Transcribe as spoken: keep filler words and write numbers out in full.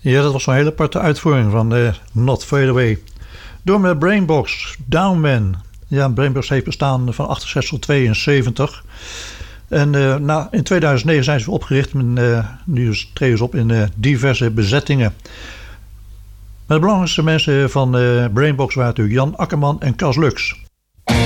Ja, dat was een hele aparte uitvoering van uh, Not Fade Away. Door met Brainbox, Downman. Ja, Brainbox heeft bestaan van achtenzestig tot tweeënzeventig. En uh, nou, in tweeduizend negen zijn ze opgericht. En, uh, nu treden ze op in uh, diverse bezettingen. Maar de belangrijkste mensen van uh, Brainbox waren natuurlijk Jan Akkerman en Cas Lux.